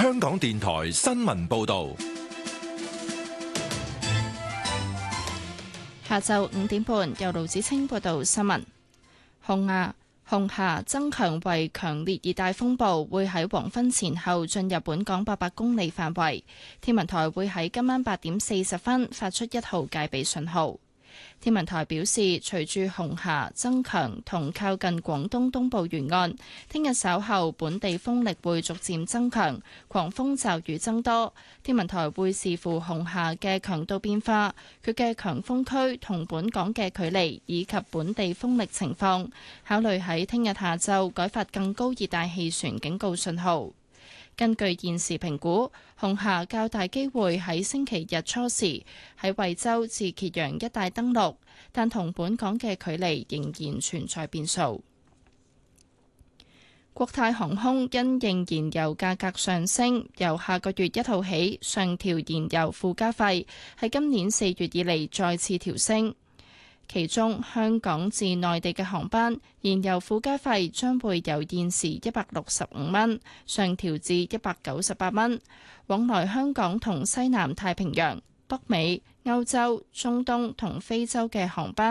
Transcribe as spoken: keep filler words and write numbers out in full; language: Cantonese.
香港電台新聞報道。 下晝五點半，由盧子清報道新聞。洪亞紅霞增強為強烈熱帶風暴，會喺黃昏前後進入本港八百公里範圍。天文台會喺今晚八點四十分發出一號戒備信號。天文台表示，隨住紅霞增強同靠近廣東東部沿岸，聽日稍後本地風力會逐漸增強，狂風驟雨增多。天文台會視乎紅霞嘅強度變化、佢嘅強風區同本港嘅距離以及本地風力情況，考慮喺聽日下晝改發更高熱帶氣旋警告信號。根據現時評估，紅霞較大機會喺星期日初時喺惠州至揭陽一帶登陸，但同本港嘅距離仍然存在變數。國泰航空因應燃油價格上升，由下個月一號起上調燃油附加費，喺今年四月以嚟再次調升。其中，香港至內地嘅航班燃油附加費將會由現時一百六十五蚊上調至一百九十八蚊。往來香港同西南太平洋、北美、歐洲、中東同非洲嘅航班